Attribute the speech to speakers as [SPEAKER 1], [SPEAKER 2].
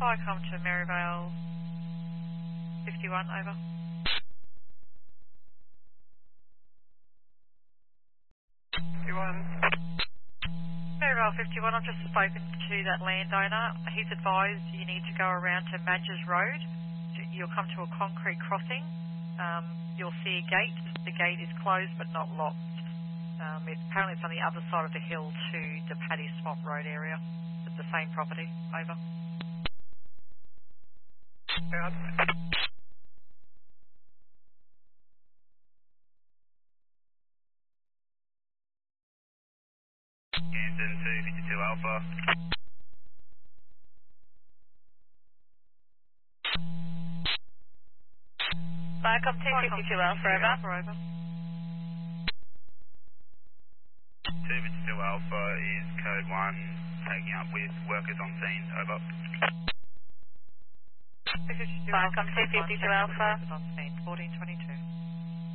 [SPEAKER 1] Fire come to Maryvale 51, over. Maryvale 51, I've just spoken to that landowner. He's advised you need to go around to Madges Road. You'll come to a concrete crossing. You'll see a gate. The gate is closed but not locked. Apparently it's on the other side of the hill to the Paddy Swamp Road area. It's the same property. Over.
[SPEAKER 2] Houston 252 Alpha.
[SPEAKER 3] Welcome 252 Alpha, over.
[SPEAKER 2] 252 Alpha is code 1, taking up with workers on scene, over.
[SPEAKER 3] Welcome 252 Alpha.
[SPEAKER 1] On scene 1422.